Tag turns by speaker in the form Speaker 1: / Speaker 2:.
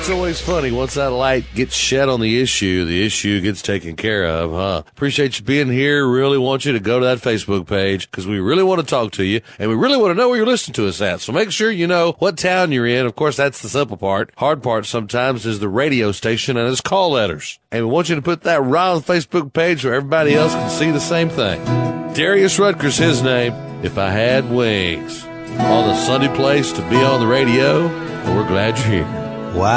Speaker 1: It's always funny. Once that light gets shed on the issue gets taken care of, huh? Appreciate you being here. Really want you to go to that Facebook page because we really want to talk to you and we really want to know where you're listening to us at. So make sure you know what town you're in. Of course, that's the simple part. Hard part sometimes is the radio station and its call letters. And we want you to put that right on the Facebook page where everybody else can see the same thing. Darius Rutgers, his name. If I Had Wings. On the Sunday place to be on the radio, and we're glad you're here.